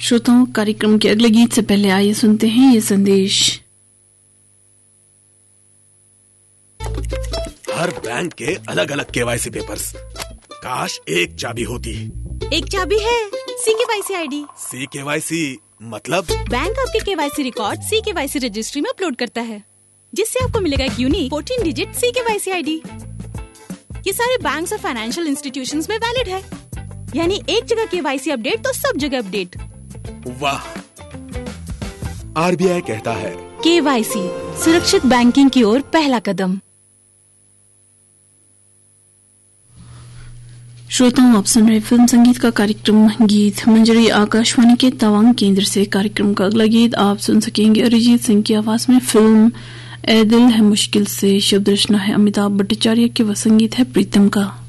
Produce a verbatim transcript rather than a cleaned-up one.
श्रोताओं, कार्यक्रम के अगले गीत से पहले आइए सुनते हैं ये संदेश। हर बैंक के अलग अलग केवाईसी पेपर्स, काश एक चाबी होती। एक चाबी है, सी केवाईसी आईडी। सी केवाईसी मतलब? बैंक आपके केवाईसी रिकॉर्ड सी केवाईसी रजिस्ट्री में अपलोड करता है, जिससे आपको मिलेगा एक यूनिक फोर्टीन डिजिट सी केवाईसी आईडी। ये सारे बैंक्स और फाइनेंशियल इंस्टीट्यूशंस में वैलिड है, यानी एक जगह केवाईसी अपडेट तो सब जगह अपडेट। वाह! आरबीआई कहता है केवाईसी सुरक्षित बैंकिंग की ओर पहला कदम। श्रोताओं, आप सुन रहे फिल्म संगीत का कार्यक्रम गीत मंजरी आकाशवाणी के तवांग केंद्र से। कार्यक्रम का अगला गीत आप सुन सकेंगे अरिजीत सिंह की आवाज में। फिल्म ए दिल है मुश्किल से, शब्द रचना है अमिताभ भट्टाचार्य की व संगीत है प्रीतम का।